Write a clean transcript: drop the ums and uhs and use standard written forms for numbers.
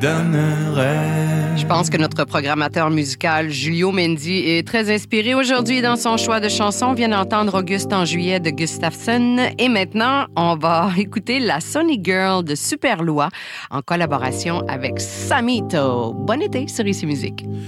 donnerais. Je pense que notre programmateur musical, Julio Mendy, est très inspiré aujourd'hui dans son choix de chansons. On vient d'entendre Auguste en juillet de Gustafsson. Et maintenant, on va écouter la Sonny Girl de Superloi en collaboration avec Samito. Bon été sur Ici Musique.